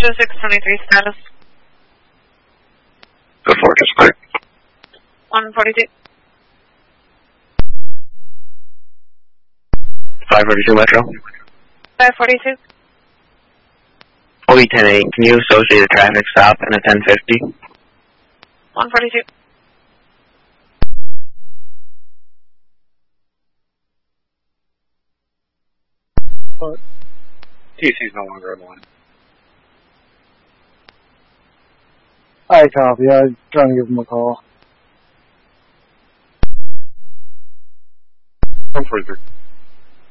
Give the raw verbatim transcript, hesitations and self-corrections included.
Show six twenty-three status. Go for it, just quick. one forty-two. five forty-two Metro. five forty-two. O E ten eight, can you associate a traffic stop and a ten fifty? one forty-two. But T C is no longer on the line. I copy. I'm trying to give him a call. one forty-three.